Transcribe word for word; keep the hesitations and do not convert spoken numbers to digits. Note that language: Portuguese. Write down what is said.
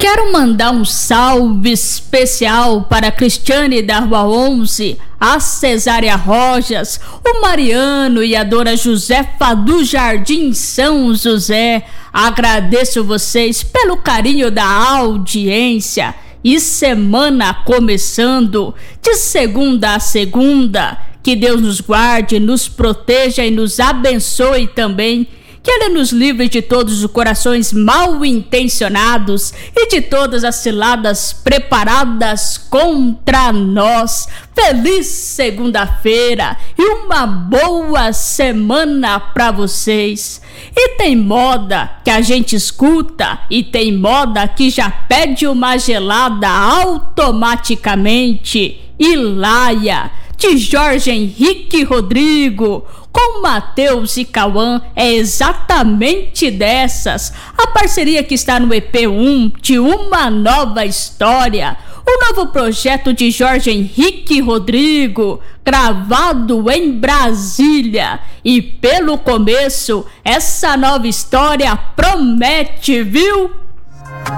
Quero mandar um salve especial para a Cristiane da Rua onze, a Cesária Rojas, o Mariano e a Dona Josefa do Jardim São José. Agradeço vocês pelo carinho da audiência. E semana começando, de segunda a segunda. Que Deus nos guarde, nos proteja e nos abençoe também. Que Ele nos livre de todos os corações mal intencionados e de todas as ciladas preparadas contra nós. Feliz segunda-feira e uma boa semana para vocês. E tem moda que a gente escuta e tem moda que já pede uma gelada automaticamente. Ilaia, de Jorge Henrique Rodrigo, com Matheus e Cauã, é exatamente dessas. A parceria que está no E P um de Uma Nova História, o novo projeto de Jorge Henrique Rodrigo, gravado em Brasília. E pelo começo, essa nova história promete, viu?